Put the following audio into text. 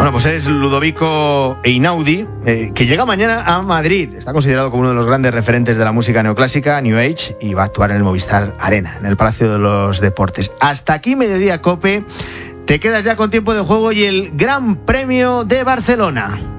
Bueno, pues es Ludovico Einaudi, que llega mañana a Madrid. Está considerado como uno de los grandes referentes de la música neoclásica, New Age, y va a actuar en el Movistar Arena, en el Palacio de los Deportes. Hasta aquí Mediodía COPE. Te quedas ya con tiempo de juego y el Gran Premio de Barcelona.